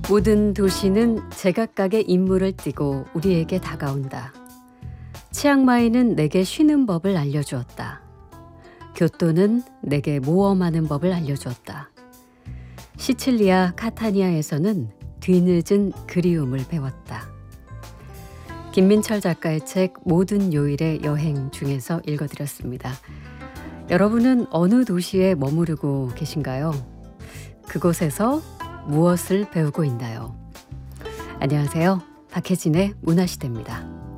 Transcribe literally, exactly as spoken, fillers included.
모든 도시는 제각각의 인물을 띠고 우리에게 다가온다. 치앙마이는 내게 쉬는 법을 알려주었다. 교토는 내게 모험하는 법을 알려주었다. 시칠리아 카타니아에서는 뒤늦은 그리움을 배웠다. 김민철 작가의 책 모든 요일의 여행 중에서 읽어드렸습니다. 여러분은 어느 도시에 머무르고 계신가요? 그곳에서 무엇을 배우고 있나요? 안녕하세요. 박혜진의 문화시대입니다.